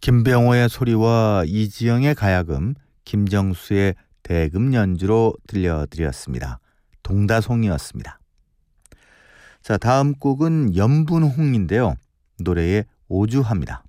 김병호의 소리와 이지영의 가야금, 김정수의 대금 연주로 들려드렸습니다. 동다송이었습니다. 자, 다음 곡은 연분홍인데요. 노래의 오주합니다.